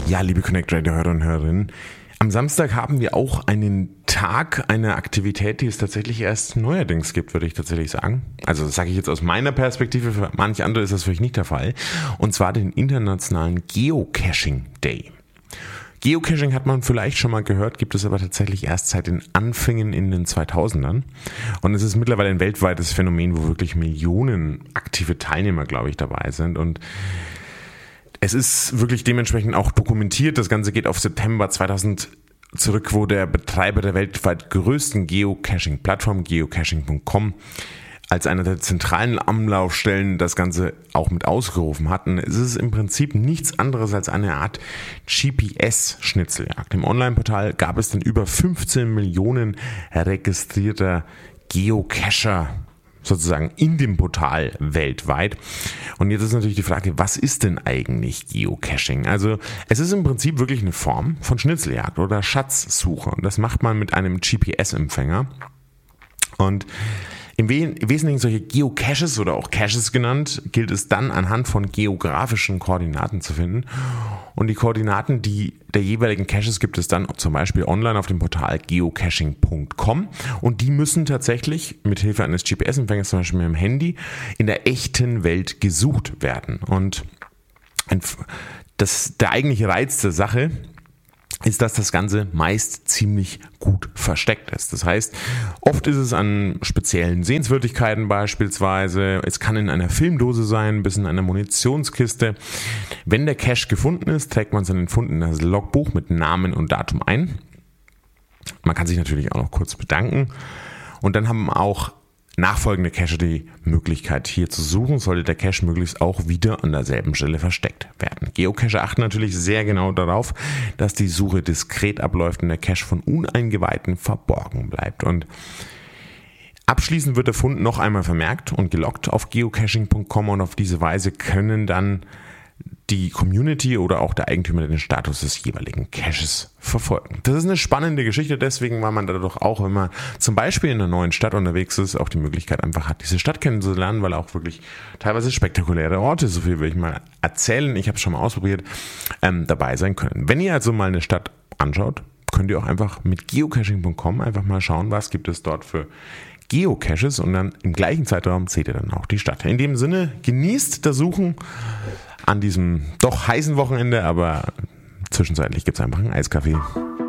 Ja, liebe Connect Radio-Hörer und Hörerinnen, am Samstag haben wir auch einen Tag, eine Aktivität, die es tatsächlich erst neuerdings gibt, würde ich tatsächlich sagen. Also das sage ich jetzt aus meiner Perspektive, für manche andere ist das vielleicht nicht der Fall. Und zwar den internationalen Geocaching Day. Geocaching hat man vielleicht schon mal gehört, gibt es aber tatsächlich erst seit den Anfängen in den 2000ern. Und es ist mittlerweile ein weltweites Phänomen, wo wirklich Millionen aktive Teilnehmer, glaube ich, dabei sind. Und es ist wirklich dementsprechend auch dokumentiert. Das Ganze geht auf September 2000 zurück, wo der Betreiber der weltweit größten Geocaching-Plattform, geocaching.com, als einer der zentralen Anlaufstellen das Ganze auch mit ausgerufen hatten. Es ist im Prinzip nichts anderes als eine Art GPS-Schnitzeljagd. Im Online-Portal gab es dann über 15 Millionen registrierter Geocacher sozusagen in dem Portal weltweit. Und jetzt ist natürlich die Frage, was ist denn eigentlich Geocaching? Also es ist im Prinzip wirklich eine Form von Schnitzeljagd oder Schatzsuche. Und das macht man mit einem GPS-Empfänger. Und im Wesentlichen solche Geocaches oder auch Caches genannt, gilt es dann anhand von geografischen Koordinaten zu finden. Und die Koordinaten der jeweiligen Caches gibt es dann zum Beispiel online auf dem Portal geocaching.com. Und die müssen tatsächlich mit Hilfe eines GPS-Empfängers, zum Beispiel mit dem Handy, in der echten Welt gesucht werden. Und der eigentliche Reiz der Sache ist, dass das Ganze meist ziemlich gut versteckt ist. Das heißt, oft ist es an speziellen Sehenswürdigkeiten beispielsweise, es kann in einer Filmdose sein, bis in einer Munitionskiste. Wenn der Cache gefunden ist, trägt man seinen Fund in das Logbuch mit Namen und Datum ein. Man kann sich natürlich auch noch kurz bedanken. Und dann haben auch nachfolgende Cacher die Möglichkeit hier zu suchen, sollte der Cache möglichst auch wieder an derselben Stelle versteckt werden. Geocacher achten natürlich sehr genau darauf, dass die Suche diskret abläuft und der Cache von Uneingeweihten verborgen bleibt. Und abschließend wird der Fund noch einmal vermerkt und geloggt auf geocaching.com und auf diese Weise können dann die Community oder auch der Eigentümer den Status des jeweiligen Caches verfolgen. Das ist eine spannende Geschichte, deswegen, weil man dadurch auch, wenn man zum Beispiel in einer neuen Stadt unterwegs ist, auch die Möglichkeit einfach hat, diese Stadt kennenzulernen, weil auch wirklich teilweise spektakuläre Orte, so viel will ich mal erzählen, ich habe es schon mal ausprobiert, dabei sein können. Wenn ihr also mal eine Stadt anschaut, könnt ihr auch einfach mit geocaching.com einfach mal schauen, was gibt es dort für Geocaches und dann im gleichen Zeitraum seht ihr dann auch die Stadt. In dem Sinne, genießt das Suchen an diesem doch heißen Wochenende, aber zwischenzeitlich gibt es einfach einen Eiskaffee.